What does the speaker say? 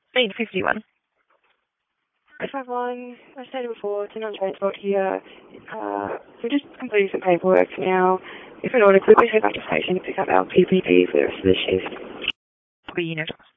51. If everyone, I stated before, it's a non-transport here. We're just completing some paperwork now. If in order, quickly head back to station to pick up our PPP for the rest of the shift. Unit.